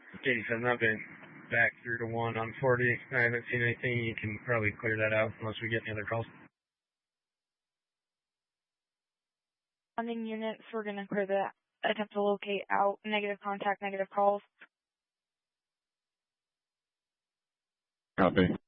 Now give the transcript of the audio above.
Jason, I've been back 3 to 1 on 40. I haven't seen anything. You can probably clear that out unless we get any other calls. Funding units, we're going to clear that. Attempt to locate out. Negative contact, negative calls. Copy.